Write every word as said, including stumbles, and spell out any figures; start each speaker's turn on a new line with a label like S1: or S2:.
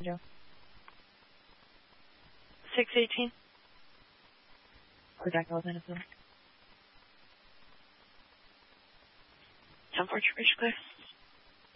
S1: Joe.
S2: six eighteen.
S1: Projectile Minnesota.
S2: ten four, Trish, clear.